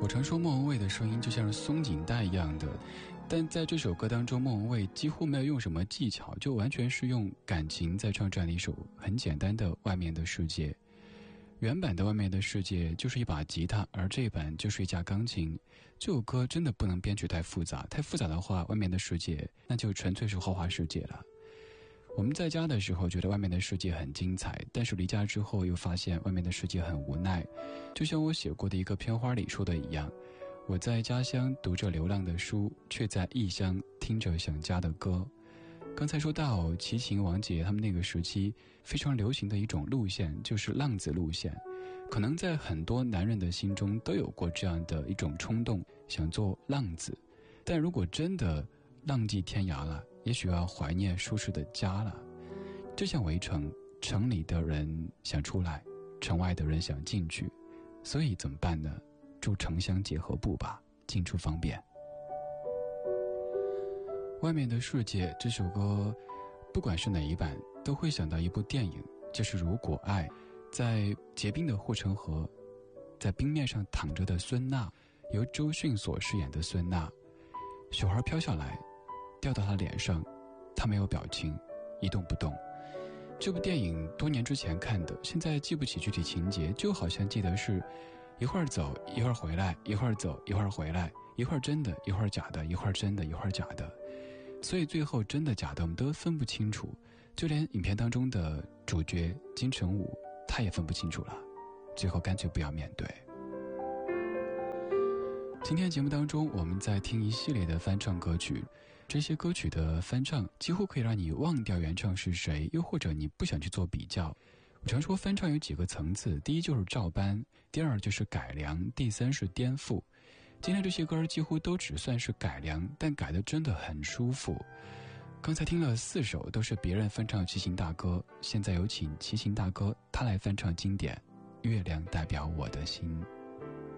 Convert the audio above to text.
我常说莫文蔚的声音就像是松紧带一样的，但在这首歌当中，莫文蔚几乎没有用什么技巧，就完全是用感情在唱这样的一首很简单的《外面的世界》。原版的《外面的世界》就是一把吉他，而这一版就是一架钢琴。这首歌真的不能编曲太复杂，太复杂的话，《外面的世界》那就纯粹是花花世界了。我们在家的时候觉得外面的世界很精彩，但是离家之后又发现外面的世界很无奈。就像我写过的一个片花里说的一样，我在家乡读着流浪的书，却在异乡听着想家的歌。刚才说到齐秦、王杰他们那个时期非常流行的一种路线，就是浪子路线。可能在很多男人的心中都有过这样的一种冲动，想做浪子。但如果真的浪迹天涯了，也许要怀念舒适的家了。就像围城，城里的人想出来，城外的人想进去，所以怎么办呢？住城乡结合部吧，进出方便。外面的世界这首歌，不管是哪一版，都会想到一部电影，就是《如果爱》。在结冰的护城河，在冰面上躺着的孙娜，由周迅所饰演的孙娜，雪花飘下来，掉到她脸上，她没有表情，一动不动。这部电影多年之前看的，现在记不起具体情节，就好像记得是一会儿走一会儿回来，一会儿走一会儿回来，一会儿真的一会儿假的，一会儿真的一会儿假的，所以最后真的假的我们都分不清楚，就连影片当中的主角金城武他也分不清楚了，最后干脆不要面对。今天节目当中我们在听一系列的翻唱歌曲，这些歌曲的翻唱几乎可以让你忘掉原唱是谁，又或者你不想去做比较。我常说翻唱有几个层次，第一就是照搬，第二就是改良，第三是颠覆。今天这些歌几乎都只算是改良，但改得真的很舒服。刚才听了4首都是别人翻唱齐秦大哥，现在有请齐秦大哥他来翻唱经典《月亮代表我的心》。